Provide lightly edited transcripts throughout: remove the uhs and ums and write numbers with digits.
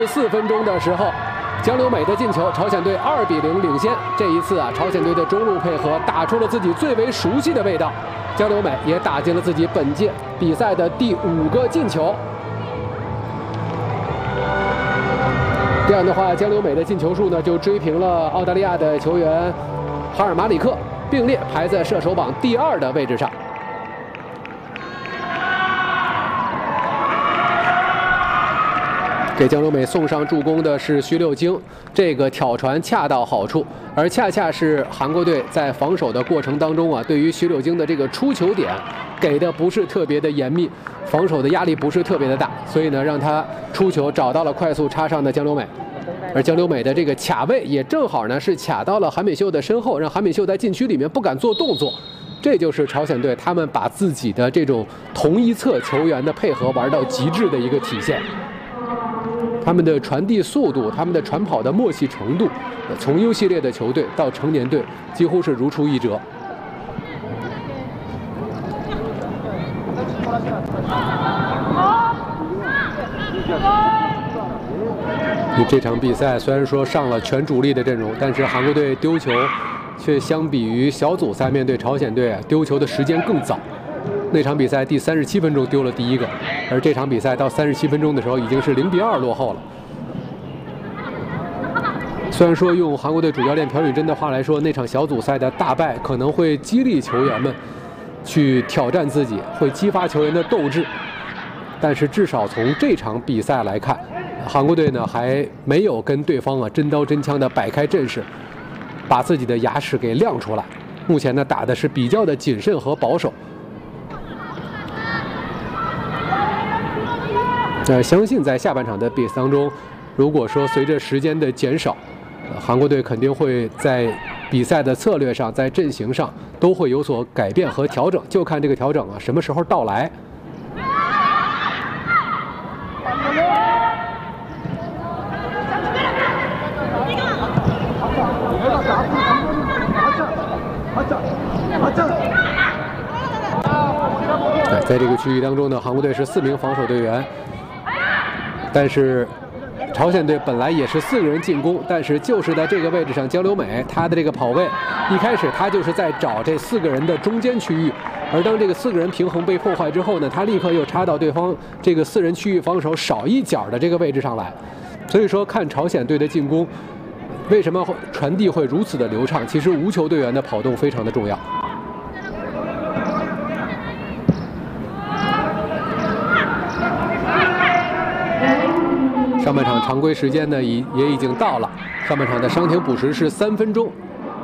4分钟的时候，江留美的进球，朝鲜队2比0领先。这一次啊，朝鲜队的中路配合打出了自己最为熟悉的味道，江留美也打进了自己本届比赛的第5个进球。这样的话，江留美的进球数呢就追平了澳大利亚的球员哈尔马里克，并列排在射手榜第2的位置上。 给江留美送上助攻的是徐六京，这个挑传恰到好处，而恰恰是韩国队在防守的过程当中啊，对于徐六京的这个出球点给的不是特别的严密，防守的压力不是特别的大，所以呢，让他出球找到了快速插上的江留美，而江留美的这个卡位也正好呢是卡到了韩美秀的身后，让韩美秀在禁区里面不敢做动作。 这就是朝鲜队他们把自己的这种同一侧球员的配合玩到极致的一个体现。他们的传递速度，他们的传跑的默契程度，从 U 系列的球队到成年队，几乎是如出一辙。这场比赛虽然说上了全主力的阵容，但是韩国队丢球。 却相比于小组赛面对朝鲜队丢球的时间更早，那场比赛第37分钟丢了第1个，而这场比赛到37分钟的时候已经是0比2落后了。虽然说用韩国队主教练朴允真的话来说，那场小组赛的大败可能会激励球员们去挑战自己，会激发球员的斗志，但是至少从这场比赛来看，韩国队呢还没有跟对方真刀真枪的摆开阵势。 把自己的牙齿给亮出来，目前呢打的是比较的谨慎和保守。相信在下半场的比赛当中，如果说随着时间的减少，韩国队肯定会在比赛的策略上，在阵型上都会有所改变和调整，就看这个调整什么时候到来。 在这个区域当中呢，韩国队是4名防守队员，但是朝鲜队本来也是4个人进攻，但是就是在这个位置上，江留美他的这个跑位，一开始他就是在找这4个人的中间区域，而当这个4个人平衡被破坏之后呢，他立刻又插到对方这个4人区域防守少一角的这个位置上来，所以说看朝鲜队的进攻，为什么传递会如此的流畅？其实无球队员的跑动非常的重要。 上半场常规时间呢也已经到了，上半场的伤停补时是3分钟。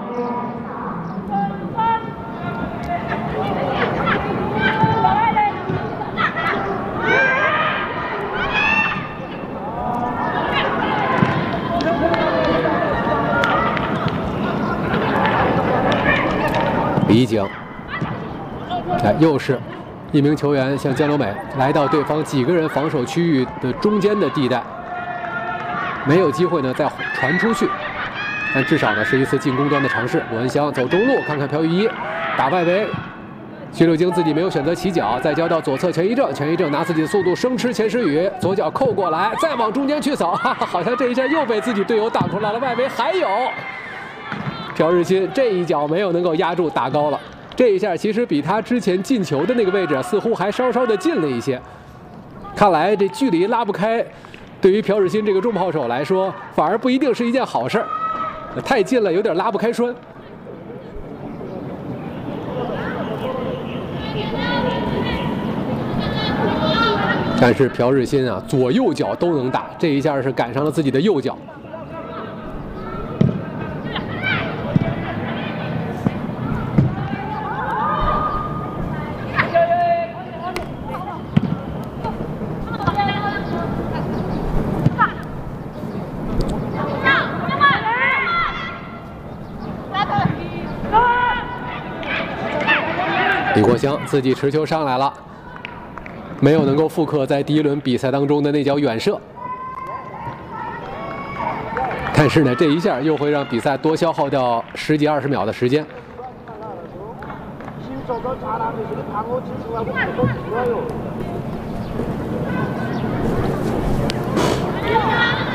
李景，又是一名球员向江留美来到对方几个人防守区域的中间的地带。 没有机会呢，再传出去，但至少呢是一次进攻端的尝试。罗文湘走中路，看看朴玉一打外围，徐六京自己没有选择起脚，再交到左侧全一正，全一正拿自己的速度生吃钱诗宇，左脚扣过来，再往中间去扫，哈哈，好像这一下又被自己队友挡出来了。外围还有朴日新这一脚没有能够压住，打高了。这一下其实比他之前进球的那个位置似乎还稍稍的近了一些，看来这距离拉不开。 对于朴日新这个重炮手来说，反而不一定是一件好事儿，太近了，有点拉不开栓。但是朴日新啊，左右脚都能打，这一下是赶上了自己的右脚。李国香自己持球上来了，没有能够复刻在第1轮比赛当中的那脚远射，但是呢，这一下又会让比赛多消耗掉10几20秒的时间。 저도 잘하는 것이 방어 지수하고 좋아요.